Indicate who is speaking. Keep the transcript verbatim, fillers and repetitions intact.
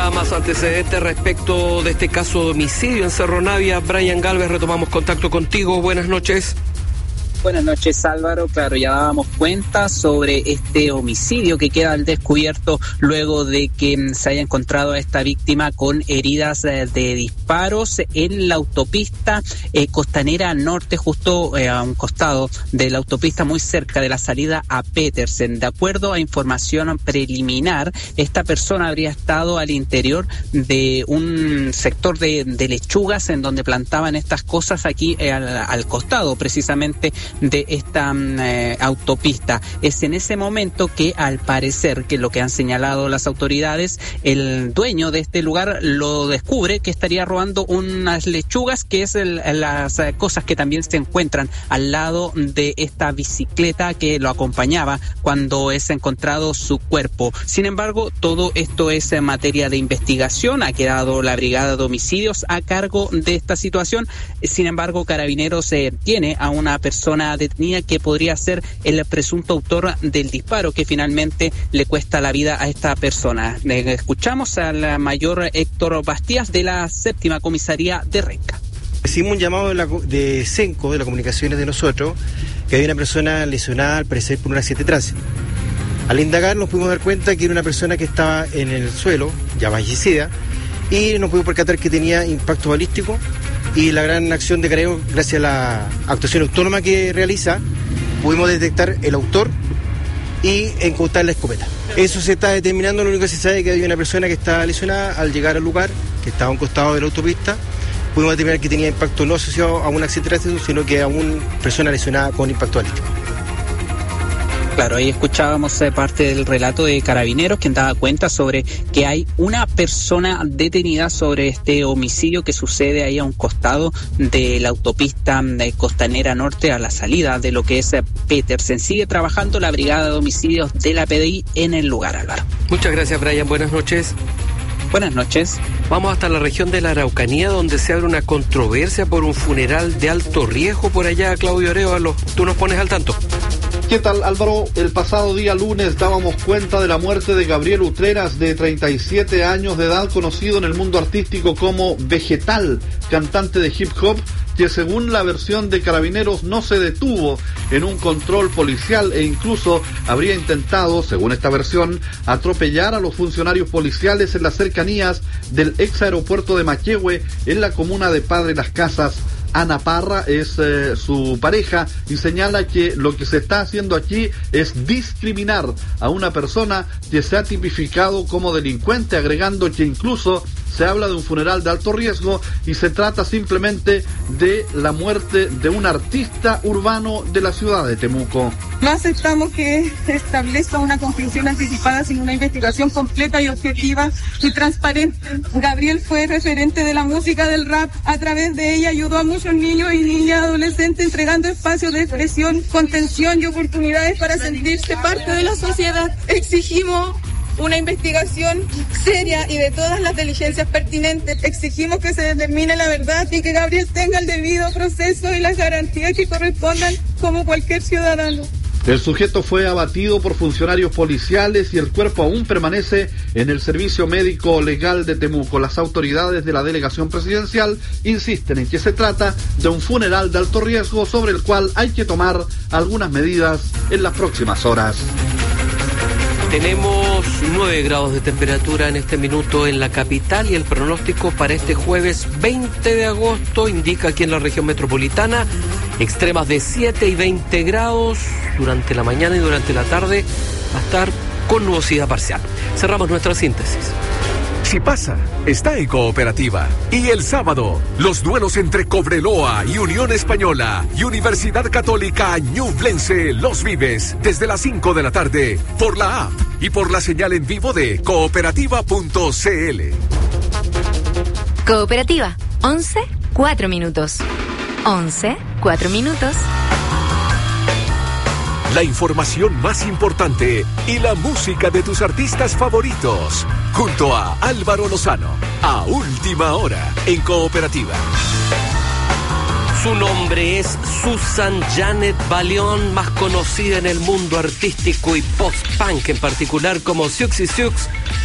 Speaker 1: haya más antecedentes respecto de este caso de homicidio en Cerro Navia, Brian Galvez, retomamos contacto contigo. Buenas noches.
Speaker 2: Buenas noches, Álvaro. Claro, ya dábamos cuenta sobre este homicidio que queda al descubierto luego de que se haya encontrado a esta víctima con heridas de disparos en la autopista eh, Costanera Norte, justo eh, a un costado de la autopista, muy cerca de la salida a Petersen. De acuerdo a información preliminar, esta persona habría estado al interior de un sector de, de lechugas en donde plantaban estas cosas aquí eh, al, al costado, precisamente de esta eh, autopista. Es en ese momento que, al parecer, que lo que han señalado las autoridades, el dueño de este lugar lo descubre que estaría robando unas lechugas, que es el, las cosas que también se encuentran al lado de esta bicicleta que lo acompañaba cuando es encontrado su cuerpo. Sin embargo, todo esto es en materia de investigación. Ha quedado la brigada de homicidios a cargo de esta situación. Sin embargo, Carabineros eh, tiene a una persona detenida que podría ser el presunto autor del disparo que finalmente le cuesta la vida a esta persona. Escuchamos al mayor Héctor Bastías de la séptima comisaría de Renca.
Speaker 3: Recibimos un llamado de, la, de Senco, de las comunicaciones de nosotros, que había una persona lesionada al parecer por un accidente de tránsito. Al indagar nos pudimos dar cuenta que era una persona que estaba en el suelo, ya fallecida, y nos pudimos percatar que tenía impacto balístico. Y la gran acción de Carabineros, gracias a la actuación autónoma que realiza, pudimos detectar el autor y incautar la escopeta. Eso se está determinando. Lo único que se sabe es que había una persona que estaba lesionada al llegar al lugar, que estaba a un costado de la autopista. Pudimos determinar que tenía impacto no asociado a un accidente de tránsito, sino que a una persona lesionada con impacto balístico.
Speaker 2: Claro, ahí escuchábamos eh, parte del relato de Carabineros, quien daba cuenta sobre que hay una persona detenida sobre este homicidio que sucede ahí a un costado de la autopista de Costanera Norte, a la salida de lo que es Petersen. Sigue trabajando la brigada de homicidios de la P D I en el lugar, Álvaro.
Speaker 1: Muchas gracias, Brian. Buenas noches.
Speaker 2: Buenas noches.
Speaker 1: Vamos hasta la región de la Araucanía, donde se abre una controversia por un funeral de alto riesgo por allá. Claudio Arévalo, tú nos pones al tanto.
Speaker 4: ¿Qué tal, Álvaro? El pasado día lunes dábamos cuenta de la muerte de Gabriel Utreras, de treinta y siete años de edad, conocido en el mundo artístico como Vegetal, cantante de hip hop, que según la versión de Carabineros no se detuvo en un control policial e incluso habría intentado, según esta versión, atropellar a los funcionarios policiales en las cercanías del ex aeropuerto de Machehue, en la comuna de Padre Las Casas. Ana Parra es eh, su pareja y señala que lo que se está haciendo aquí es discriminar a una persona que se ha tipificado como delincuente, agregando que incluso se habla de un funeral de alto riesgo y se trata simplemente de la muerte de un artista urbano de la ciudad de Temuco.
Speaker 5: No aceptamos que se establezca una conclusión anticipada sin una investigación completa y objetiva y transparente. Gabriel fue referente de la música del rap. A través de ella ayudó a muchos niños y niñas adolescentes, entregando espacios de expresión, contención y oportunidades para sentirse parte de la sociedad. Exigimos una investigación seria y de todas las diligencias pertinentes. Exigimos que se determine la verdad y que Gabriel tenga el debido proceso y las garantías que correspondan como cualquier ciudadano.
Speaker 4: El sujeto fue abatido por funcionarios policiales y el cuerpo aún permanece en el Servicio Médico Legal de Temuco. Las autoridades de la delegación presidencial insisten en que se trata de un funeral de alto riesgo sobre el cual hay que tomar algunas medidas en las próximas horas.
Speaker 1: Tenemos nueve grados de temperatura en este minuto en la capital y el pronóstico para este jueves veinte de agosto indica aquí en la región metropolitana extremas de siete y veinte grados durante la mañana y durante la tarde va a estar con nubosidad parcial. Cerramos nuestra síntesis.
Speaker 6: Si pasa, está en Cooperativa. Y el sábado, los duelos entre Cobreloa y Unión Española y Universidad Católica Ñublense los vives desde las cinco de la tarde por la app y por la señal en vivo de cooperativa punto c l.
Speaker 7: Cooperativa, once, cuatro minutos. once, cuatro minutos.
Speaker 6: La información más importante y la música de tus artistas favoritos. Junto a Álvaro Lozano, a última hora en Cooperativa.
Speaker 1: Su nombre es Susan Janet Balión, más conocida en el mundo artístico y post-punk en particular como Siouxsie Sioux,